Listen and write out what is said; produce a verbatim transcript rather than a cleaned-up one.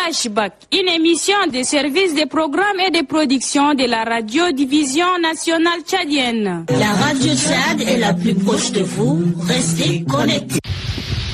Flashback, une émission des services des programmes et des productions de la radio-division nationale tchadienne. La radio Tchad est la plus proche de vous. Restez connectés.